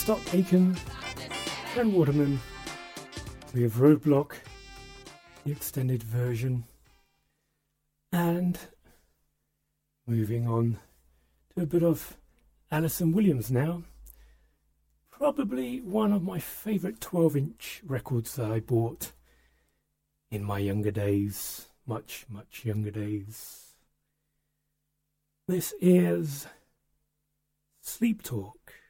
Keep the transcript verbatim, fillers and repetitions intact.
Stock Aitken and Waterman with Roadblock, the extended version. And moving on to a bit of Alison Williams now. Probably one of my favourite twelve inch records that I bought in my younger days. Much, much younger days. This is Sleep Talk.